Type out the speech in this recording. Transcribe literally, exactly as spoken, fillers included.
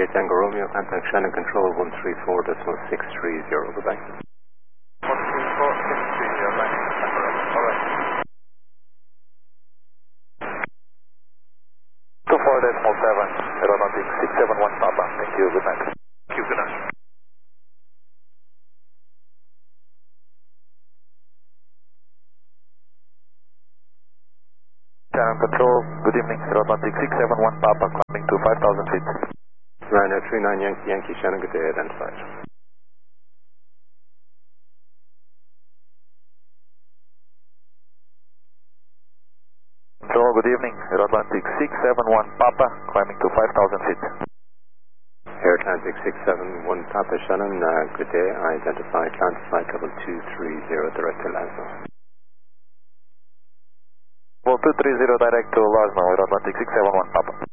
Juliet Tango Romeo, contact Shannon Control one three four decimal six three zero, goodbye. one three four six three zero, bye. Alright. two four decimal seven, aeronautic six seven one Papa, thank you, good night. Thank you, good night. Shannon Control, good evening, aeronautic six seven one Papa, climbing to five thousand feet. Ryanair three nine Yankee Yankee, Shannon, good day, identified. Control, good evening, Air Atlantic six seven one Papa, climbing to five thousand feet. Air Atlantic six seven one Papa, Shannon, uh, good day, identified, land flight level two three zero, direct to Laszlo. Well, two three zero direct to Laszlo, Air Atlantic six seven one Papa.